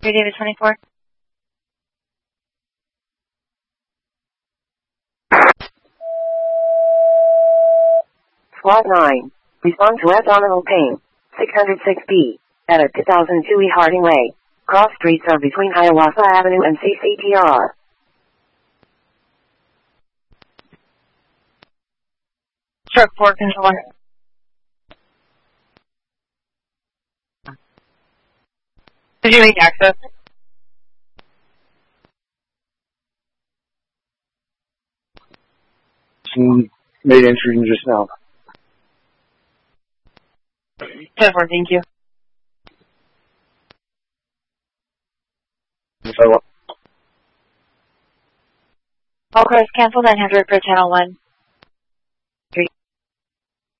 David 24. SWAT 9. Respond to abdominal pain. 606B. At a 2002 E. Harding Way. Cross streets are between Hiawatha Avenue and CCTR. Stroke 4, controller. Did you make access? She made entry just now. 10-4, thank you. So, All cars cancel 900 for channel 1.